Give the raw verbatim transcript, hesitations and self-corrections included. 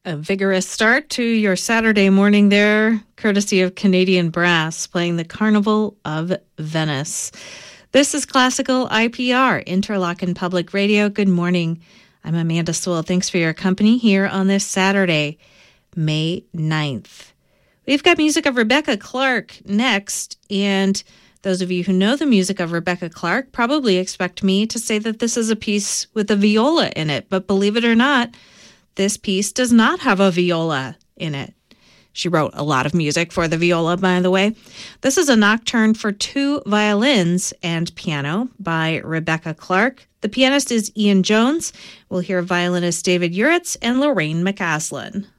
A vigorous start to your Saturday morning there, courtesy of Canadian Brass playing the Carnival of Venice. This is Classical I P R, Interlochen Public Radio. Good morning. I'm Amanda Sewell. Thanks for your company here on this Saturday, May ninth. We've got music of Rebecca Clark next, and those of you who know the music of Rebecca Clark probably expect me to say that this is a piece with a viola in it, but believe it or not, this piece does not have a viola in it. She wrote a lot of music for the viola, by the way. This is a nocturne for two violins and piano by Rebecca Clark. The pianist is Ian Jones. We'll hear violinist David Uritz and Lorraine McCaslin.